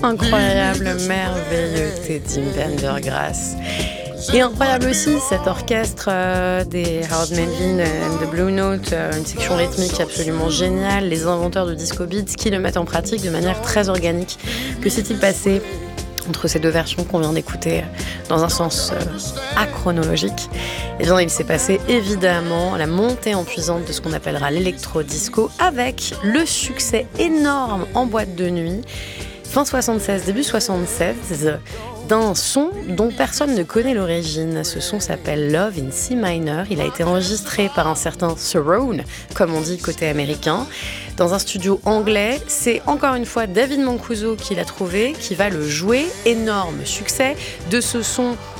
Incroyable, merveilleux Teddy Pendergrass. Et incroyable aussi cet orchestre des Harold Melvin and the Blue Note, une section rythmique absolument géniale, les inventeurs de disco beats qui le mettent en pratique de manière très organique. Que s'est-il passé entre ces deux versions qu'on vient d'écouter dans un sens achronologique? Eh bien, il s'est passé évidemment la montée en puissance de ce qu'on appellera l'électro-disco avec le succès énorme en boîte de nuit, fin 76, début 76, d'un son dont personne ne connaît l'origine. Ce son s'appelle Love in C minor. Il a été enregistré par un certain Cerrone, comme on dit côté américain, dans un studio anglais. C'est encore une fois David Mancuso qui l'a trouvé, qui va le jouer. Énorme succès de ce son